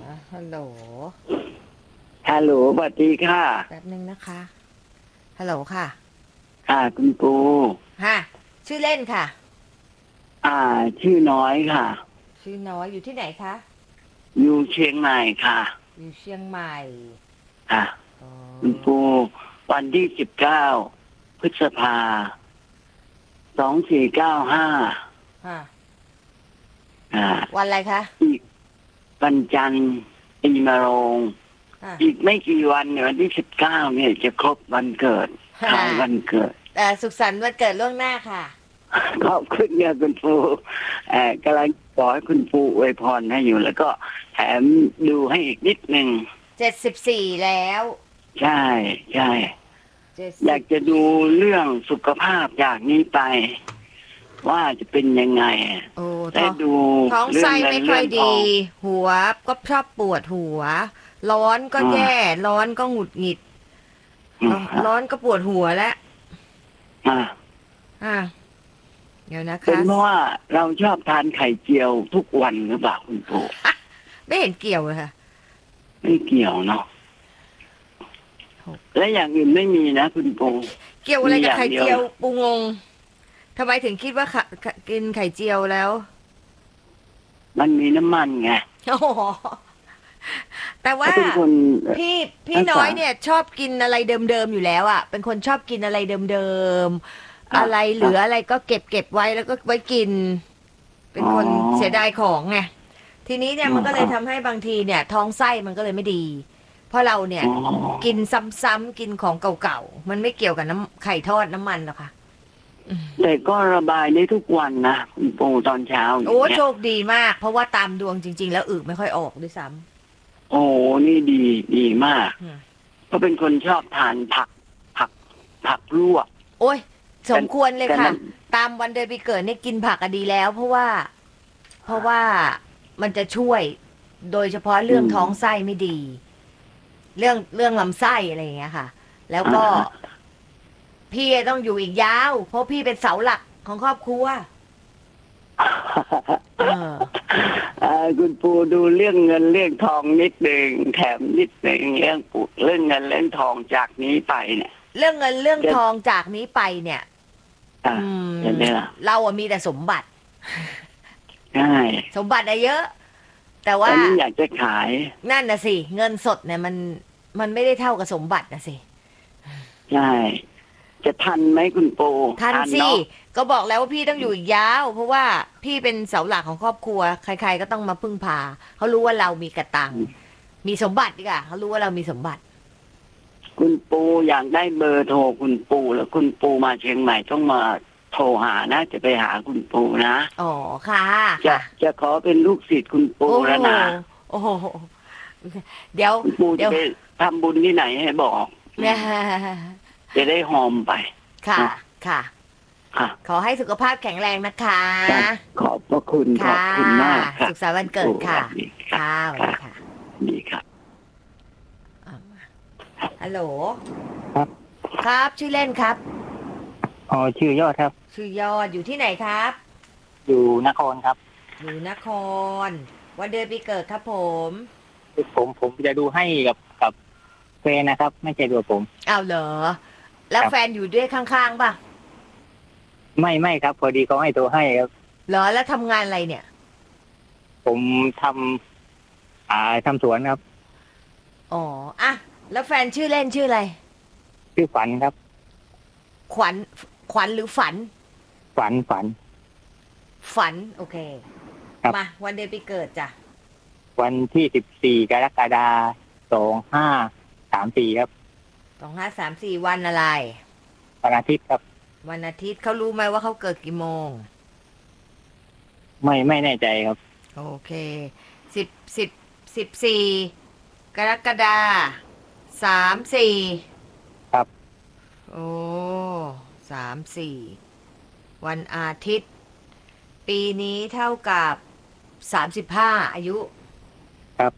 ฮัลโหลฮัลโหลสวัสดีค่ะแป๊บนึงนะคะฮัลโหลค่ะค่ะคุณปูฮะชื่อเล่นค่ะอ่าชื่อน้อยค่ะชื่อน้อยอยู่ที่ไหนคะอยู่เชียงใหม่ค่ะอยู่เชียงใหม่ค่ะอ๋อคุณปูวันที่19 พฤษภา2495 ฮะอ่าวันอะไรคะอีกวันจันทร์ปีมะโรงฮะอีกไม่กี่วันเนี่ยวันที่19เนี่ยจะครบวันเกิดคล้ายวันเกิดสุขสันต์วันเกิดล่วงหน้าค่ะขอบคุณเนี่ยคุณปูกำลังขอให้คุณปูอวยพรให้อยู่แล้วก็แถมดูให้อีกนิดหนึ่ง 74แล้วใช่ใช่อยาก 70 จะดูเรื่องสุขภาพจากนี้ไป ว่าจะเป็นยังไงโอ้และดูท้องเรื่ไส้เงินไม่ค่อยดีเรื่องทองหัวก็ชอบปวดหัว ร้อนก็แย่ ร้อนก็หงุดหงิด ร้อนก็ปวดหัวแล้วอ่าอ่ะเดี๋ยวนะเป็นคะเพราะว่าเราชอบทานไข่เจียวทุกวันหรือเปล่าคุณปูไม่เห็นเกี่ยวเลยค่ะไม่เกี่ยวเนาะและอย่างอื่นไม่มีนะคุณปูเกี่ยวอะไรกับไข่มีอย่างเดียวเจียวปูงงทำไมถึงคิดว่ากินไข่เจียวแล้วมันมีน้ำมันไงโอ้โหแต่ว่าเป็นคนพี่พี่รักษาน้อยเนี่ย ชอบกินอะไรเดิมๆอยู่แล้วอ่ะเป็นคนชอบกินอะไรเดิมๆอะไรเหลืออะไรก็เก็บไว้แล้วก็ไว้กิน เป็นคนเสียดายของไงทีนี้เนี่ยมันก็เลยทำให้บางทีเนี่ย ท้องไส้มันก็เลยไม่ดี เพราะเราเนี่ยอ๋อกินซ้ำๆกินของเก่าๆมันไม่เกี่ยวกับน้ำไข่ทอดน้ำมันหรอกค่ะแต่ก็ระบายได้ทุกวันนะคุณปูตอนเช้าอย่างโอ้เงี้โชยคดีมาก เพราะว่าตามดวงจริง ๆ แล้วอึไม่ค่อยออกด้วยซ้โอ้นี่ดีมากำเพราะเป็นคนชอบทานผักลวกโอ้ยสมควรเลยแต่ค่ะมันตามวันเดือนปีเกิดเนี่ยกินผักอะดีแล้ว เพราะว่ามันจะช่วย โดยเฉพาะเรื่องท้องไส้ไม่ดี เรื่องลำไส้อะไรอย่างเงี้ยค่ะ แล้วก็พี่ต้องอยู่อีกยาว เพราะพี่เป็นเสาหลักของครอบครัวเออคุณปูดูเรื่องเงินเรื่องทองนิดหนึ่งแถมนิดหนึ่งเรื่องเงินเรื่องทองจากนี้ไปเนี่ยเรื่องเงินเรื่องทองจากนี้ไปเนี่ยอ่ะอืมเห็นไหมล่ะเราอะมีแต่สมบัติใช่สมบัติอะเยอะ แต่ตว่าอนนี้อยากจะขายนั่นนะสิเงินสดเนี่ยมันไม่ได้เท่ากับสมบัตินะสิใช่จะทันไหมคุณปูทันสิเนาะก็บอกแล้วว่าพี่ต้องอยู่อีกยาว เพราะว่าพี่เป็นเสาหลักของครอบครัว ใครๆก็ต้องมาพึ่งพาเขารู้ว่าเรามีกระตัง มีสมบัติดีกว่าเขารู้ว่าเรามีสมบัติคุณปูอยากได้เบอร์โทรคุณปูแล้วคุณปูมาเชียงใหม่ต้องมาโทรหานะจะไปหาคุณปูนะอ๋อค่ะจะค่ะจะขอเป็นลูกศิษย์คุณปูโอ้โหแล้วนะโอ้โหเดี๋ยวคุณปูเดี๋จะยวไปทำบุญที่ไหนให้บอกเนี่ยจะได้หอมไปค่ะค่ะค่ะขอให้สุขภาพแข็งแรงนะคะขอบพระคุณขอบค่ะคุณมากค่ะสุขสันต์วันเกิดค่ะสวัสดีค่ะค่ะสวัสดีค่ะดีค่ะเอามาฮัลโหลครับครับ ชื่อเล่นครับอ๋อชื่อยอดครับชื่อยอดอยู่ที่ไหนครับอยู่นครครับอยู่นคร วันเดือนปีเกิดครับผมผมจะดูให้กับแฟนนะครับ ไม่ใช่ตัวผมเอาเหรอ แล้วครับแฟนอยู่ด้วยข้างๆป่ะไม่ครับ พอดีเขาให้ตัวให้ครับเหรอแล้วทำงานอะไรเนี่ยผมทำสวนครับอ๋ออ่ะแล้วแฟนชื่อเล่นชื่ออะไรชื่อฝันครับขวัญหรือฝันฝันโอเคครับมาวันเดือนปีเกิดจ้ะวันที่14 กรกฎาคม 2534 ครับ 2534วันอะไรวันอาทิตย์ครับวันอาทิตย์เขารู้ไหมว่าเขาเกิดกี่โมงไม่แน่ใจครับโอเค14 กรกฎาคม34 ครับโอ้34วันอาทิตย์ ปีนี้เท่ากับ35อายุครับ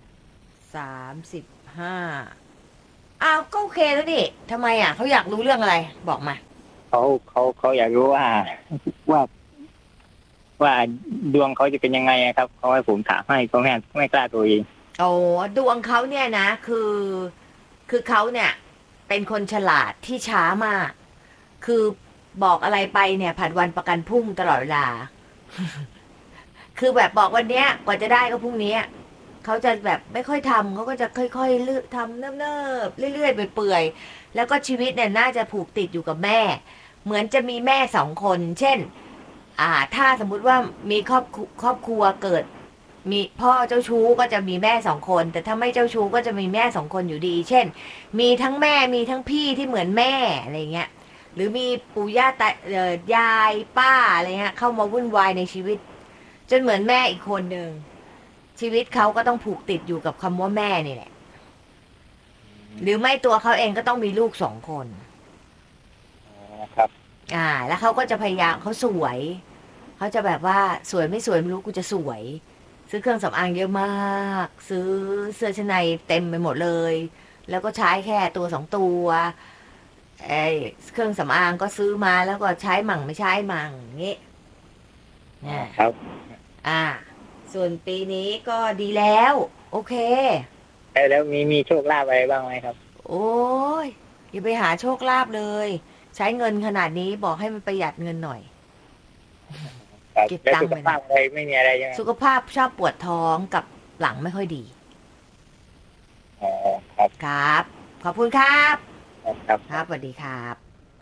35อ้าวก็โอเคแล้วนี่ทำไมอ่ะเขาอยากรู้เรื่องอะไร บอกมาเขาอยากรู้ว่าว่าดวงเขาจะเป็นยังไงอะครับเขาให้ผมถามให้เขาไม่กล้าตัวเองโอ้ดวงเขาเนี่ยนะคือเขาเนี่ยเป็นคนฉลาดที่ช้ามาก คือบอกอะไรไปเนี่ยผัดวันประกันพรุ่งตลอดเวลา คือแบบบอกวันเนี้ยกว่าจะได้ก็พรุ่งนี้เขาจะแบบไม่ค่อยทำเขาก็จะค่อยๆเลือกทำเนิบๆเรื่อยๆไปเปื่อยๆแล้วก็ชีวิตเนี่ยน่าจะผูกติดอยู่กับแม่ เหมือนจะมีแม่สองคน เช่น ถ้าสมมุติว่ามีครอบครัวเกิด มีพ่อเจ้าชู้ก็จะมีแม่สองคน แต่ถ้าไม่เจ้าชู้ก็จะมีแม่สองคนอยู่ดี เช่น มีทั้งแม่มีทั้งพี่ที่เหมือนแม่อะไรเงี้ยหรือมีปู่ย่าตายายป้าอะไรเงี้ยเข้ามาวุ่นวายในชีวิต จนเหมือนแม่อีกคนหนึ่งชีวิตเขาก็ต้องผูกติดอยู่กับคำว่าแม่นี่แหละหรือไม่ตัวเขาเองก็ต้องมีลูกสองคนอ๋อครับแล้วเขาก็จะพยายามเขาสวยเขาจะแบบว่าสวยไม่สวยไม่รู้กูจะสวย ซื้อเครื่องสำอางเยอะมากซื้อเสื้อชั้นในเต็มไปหมดเลย แล้วก็ใช้แค่ตัวสองตัวไอ้เครื่องสำอางก็ซื้อมาแล้วก็ใช้มั่งไม่ใช้มั่งอย่างงี้ครับส่วนปีนี้ก็ดีแล้ว โอเคแล้วมีโชคลาภอะไรบ้างไหมครับโอ้ยอย่าไปหาโชคลาภเลย ใช้เงินขนาดนี้บอกให้มันประหยัดเงินหน่อยครับเก็บแล้วตังค์สุขภาพอะไรไม่มีอะไรใช่ไหมสุขภาพชอบปวดท้องกับหลังไม่ค่อยดีอ๋อครับครับ ขอบคุณครับครับครับสวัสดีครับ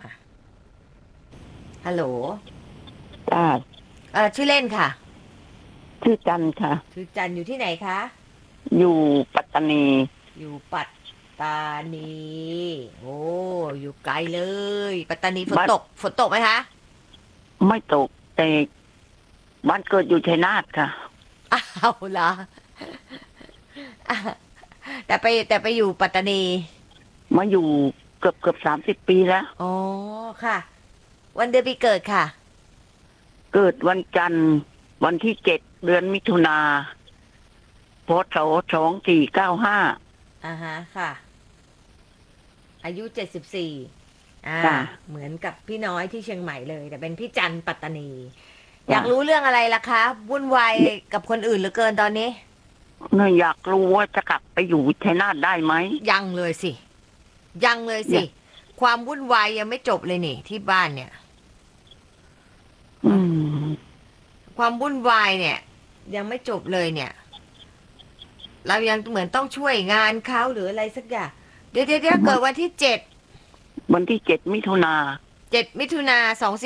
ฮัลโหลจ้าชื่อเล่นค่ะชื่อจันค่ะชื่อจันอยู่ที่ไหนคะอยู่ปัตตานีอยู่ปัตตานี โอ้อยู่ไกลเลย ปัตตานีฝนตกไหมคะไม่ตกแต่บ้านเกิดอยู่ชัยนาทค่ะอ้าวเหรออ่ะแต่ไปอยู่ปัตตานีมาอยู่เกือบ30 ปีแล้วอ๋อค่ะ วันเดือนปีเกิดค่ะเกิดวันจันทร์วันที่7 เดือนมิถุนาพศ2495 ค่ะ อายุ74 ค่ะเหมือนกับพี่น้อยที่เชียงใหม่เลย แต่เป็นพี่จันปัตตานี อยากรู้เรื่องอะไรล่ะคะวุ่นวายกับคนอื่นเหลือเกินตอนนี้เนี่ยอยากรู้ว่าจะกลับไปอยู่ชัยนาทได้ไหมยังเลยสิ ความวุ่นวายยังไม่จบเลยนี่ที่บ้านเนี่ยอืมความวุ่นวายเนี่ย ยังไม่จบเลยเนี่ย เรายังเหมือนต้องช่วยงานเขาหรืออะไรสักอย่างเดี๋ยวเกิดวันที่วันที่7 มิถุนา 7 มิถุนา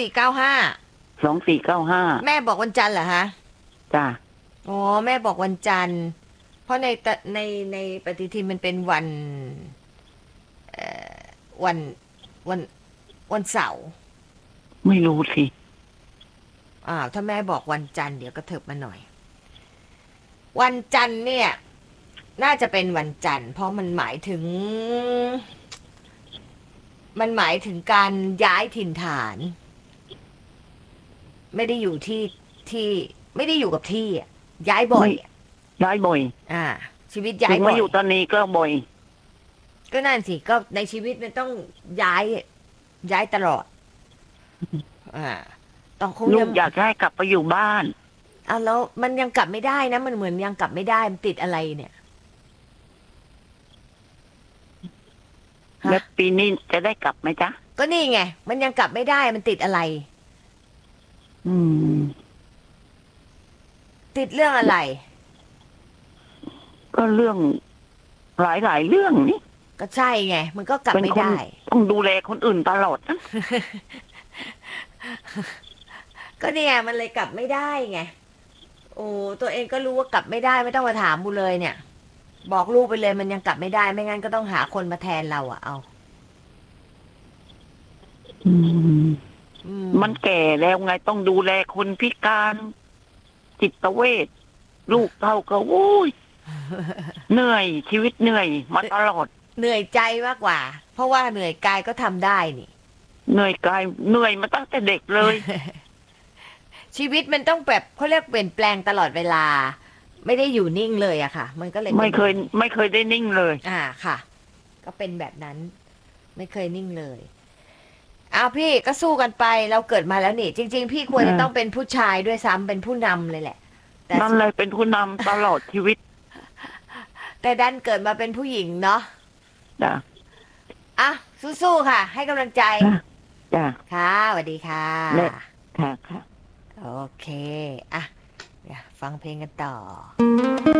2495 แม่บอกวันจันทร์เหรอฮะจ้าอ๋อแม่บอกวันจันทร์เพราะในปฏิทินมันเป็นวันเอ่อวันวันเสาร์ไม่รู้สิถ้าแม่บอกวันจันทร์เดี๋ยวก็เถิบมาหน่อย วันจันทร์เนี่ย น่าจะเป็นวันจันทร์เพราะมันหมายถึงการย้ายถิ่นฐาน ไม่ได้อยู่ที่ไม่ได้อยู่กับที่อะย้ายบ่อยย้ายบ่อยชีวิตย้าถึยงบ่มาอยอยู่ตอนนี้ก็บ่อยก็นั่นสิก็ในชีวิตมันต้องย้ายตลอดต้องคงลูยักงอยากให้กลับไปอยู่บ้านแล้วมันยังกลับไม่ได้นะมันเหมือนยังกลับไม่ได้มันติดอะไรเนี่ยฮะแล้วปีนี้จะได้กลับไหมจ๊ะก็นี่ไงมันยังกลับไม่ได้มันติดอะไรอืมติดเรื่องอะไรก็เรื่องหลายเรื่องนี่ก็ใช่ไงมันก็กลับเป็นไม่คนได้ต้องดูแลคนอื่นตลอดนะก็เนี่ยมันเลยกลับไม่ได้ไงโอ้ตัวเองก็รู้ว่ากลับไม่ได้ไม่ต้องมาถามบูเลยเนี่ย บอกลูกไปเลยมันยังกลับไม่ได้ไม่งั้นก็ต้องหาคนมาแทนเราเอาอืมอืมมันแก่แล้วไงต้องดูแลคนพิการจิตเวชลูกเท่าก็โอ้ย เหนื่อยชีวิตเหนื่อยมาตลอดเหนื่อยใจมากกว่า เพราะว่าเหนื่อยกายก็ทำได้นี่เหนื่อยกายเหนื่อยมาตั้งแต่เด็กเลยชีวิตมันต้องแบบเขาเรียกเปลี่ยนแปลงตลอดเวลา ไม่ได้อยู่นิ่งเลยอะค่ะ มันก็เลยไม่เคยได้นิ่งเลยค่ะ ก็เป็นแบบนั้น ไม่เคยนิ่งเลยพี่ก็สู้กันไปเราเกิดมาแล้วนี่ จริง ๆ พี่ควรจะต้องเป็นผู้ชายด้วยซ้ำเป็นผู้นำเลยแหละ แต่นั่นเลยเป็นผู้นำตลอดชีวิตแต่ดันเกิดมาเป็นผู้หญิงเนาะจ้ะอ่ะสู้ๆค่ะ ให้กำลังใจจ้ะค่ะสวัสดีค่ะและค่ะค่ะโอเค อ่ะเดี๋ยวฟังเพลงกันต่อ